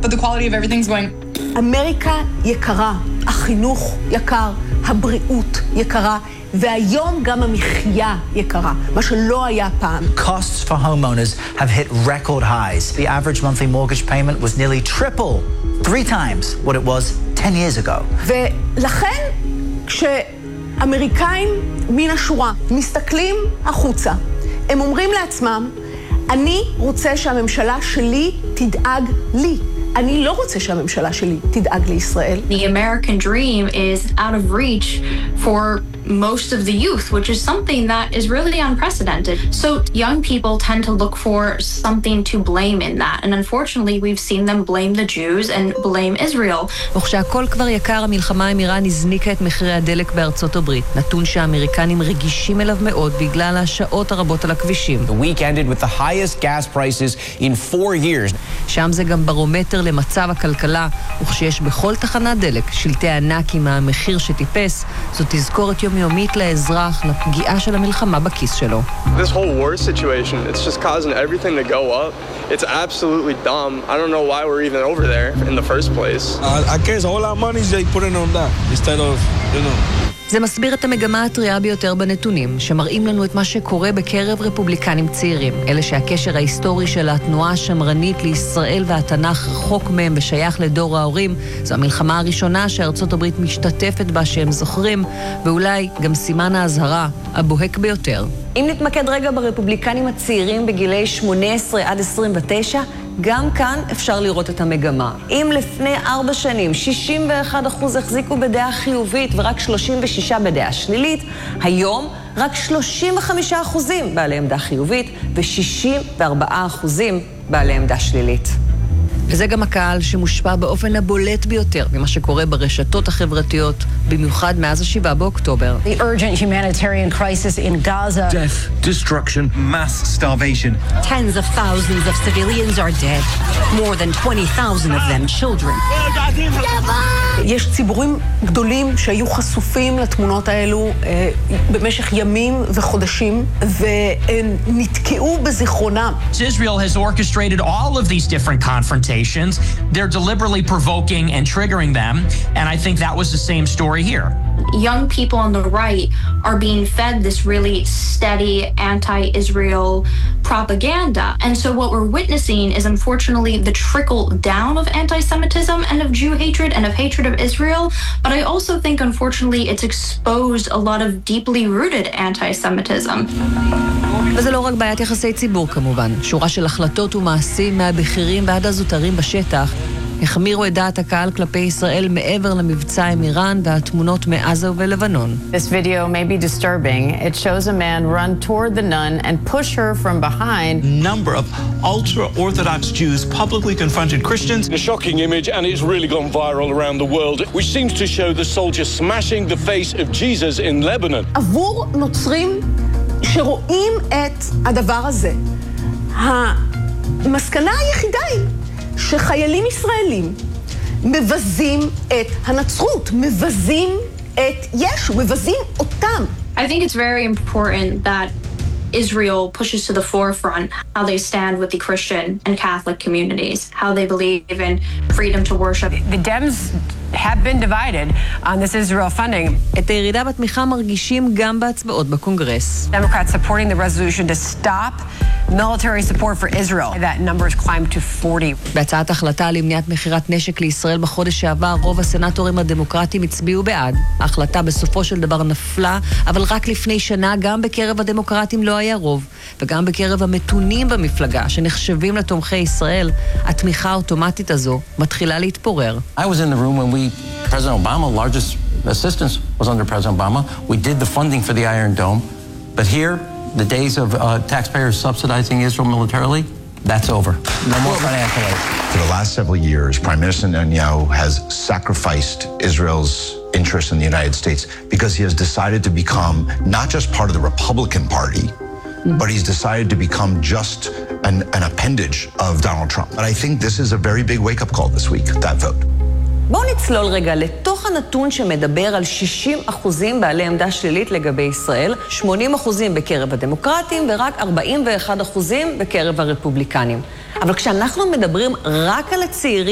but the quality of everything's going... אמריקה יקרה, החינוך יקר, הבריאות יקרה, והיום גם המחיה יקרה, מה שלא היה פעם. Costs for homeowners have hit record highs. The average monthly mortgage payment was nearly triple, 3 times what it was 10 years ago. ולכן, כשאמריקאים מן השורה מסתכלים החוצה, הם אומרים לעצמם, אני רוצה שהממשלה שלי תדאג לי. אני לא רוצה שהממשלה שלי תדאג לישראל. The American dream is out of reach for most of the youth, which is something that is really unprecedented. So young people tend to look for something to blame in that. And unfortunately, we've seen them blame the Jews and blame Israel. וכשהכל כבר יקר, המלחמה עם איראן הזניקה את מחירי הדלק בארצות הברית. נתון שהאמריקנים רגישים אליו מאוד בגלל השעות הרבות על הכבישים. The week ended with the highest gas prices in 4 years. שם זה גם ברומטר למצב הכלכלה, וכשיש בכל תחנת דלק שלטי ענק עם המחיר שטיפס, זאת תזכורת יומיומית לאזרח לפגיעה של המלחמה בכיס שלו. This whole war situation, it's just causing everything to go up. It's absolutely dumb. I don't know why we're even over there in the first place. I guess all our money they put it on that instead of, you know. זה מסביר את המגמה הטריה ביותר בנתונים, שמראים לנו את מה שקורה בקרב רפובליקנים צעירים. אלה שהקשר ההיסטורי של התנועה השמרנית לישראל והתנ"ך רחוק מהם ושייך לדור ההורים, זו המלחמה הראשונה שארצות הברית משתתפת בה שהם זוכרים, ואולי גם סימן ההזהרה הבוהק ביותר. אם נתמקד רגע ברפובליקנים הצעירים בגילי 18 עד 29, גם כאן אפשר לראות את המגמה. אם לפני 4 שנים 61% החזיקו בדעה חיובית ורק 36% בדעה שלילית, היום רק 35% בעלי עמדה חיובית ו64% בעלי עמדה שלילית. וזה גם הקהל שמושפע באופן הבולט ביותר ממה שקורה ברשתות החברתיות, במיוחד מאז 7 באוקטובר. The urgent humanitarian crisis in Gaza. Death, destruction, mass starvation. Tens of thousands of civilians are dead. More than 20,000 of them children. יש ציבורים גדולים שהיו חשופים לתמונות האלו במשך ימים וחודשים, והם נתקעו בזיכרונם. Israel has orchestrated all of these different confrontations. They're deliberately provoking and triggering them, and I think that was the same story here. Young people on the right are being fed this really steady anti-Israel propaganda. And so what we're witnessing is unfortunately the trickle down of anti-Semitism and of Jew hatred and of hatred of Israel. But I also think unfortunately it's exposed a lot of deeply rooted anti-Semitism. וזה לא רק בעיית יחסי ציבור כמובן. שורה של החלטות ומעשים מהבכירים ועד הזוטרים בשטח החמירו את דעת הקהל כלפי ישראל מעבר למבצע עם איראן והתמונות מעזה ובלבנון. This video may be disturbing. It shows a man run toward the nun and push her from behind. Number of ultra-Orthodox Jews publicly confronted Christians. A shocking image, and it's really gone viral around the world, which seems to show the soldier smashing the face of Jesus in Lebanon. עבור נוצרים שרואים את הדבר הזה, המסקנה היחידה היא שחיילים ישראלים מבזים את הנצרות, מבזים את ישו, מבזים אותם. I think it's very important that Israel pushes to the forefront how they stand with the Christian and Catholic communities, how they believe in freedom to worship. The Dems have been divided on this Israel funding. את הירידה בתמיכה מרגישים גם בהצבעות בקונגרס. Democrats supporting the resolution to stop military support for Israel. That number has climbed to 40. בהצעת החלטה למניעת מחירת נשק לישראל בחודש שעבר, רוב הסנטורים הדמוקרטים הצביעו בעד. ההחלטה בסופו של דבר נפלה, אבל רק לפני שנה גם בקרב הדמוקרטים לא היה רוב, וגם בקרב המתונים במפלגה שנחשבים לתומכי ישראל, התמיכה האוטומטית הזו מתחילה להתפורר. I was in the room when President Obama, largest assistance was under President Obama. We did the funding for the Iron Dome. But here, the days of taxpayers subsidizing Israel militarily, that's over. No more financial aid. For the last several years, Prime Minister Netanyahu has sacrificed Israel's interest in the United States because he has decided to become not just part of the Republican Party, but he's decided to become just an appendage of Donald Trump. And I think this is a very big wake-up call this week, that vote. בואו נצלול רגע לתוך הנתון שמדבר על 60% בעלי עמדה שלילית לגבי ישראל, 80% בקרב הדמוקרטים ורק 41% בקרב הרפובליקנים. אבל כשאנחנו מדברים רק על הצעירים,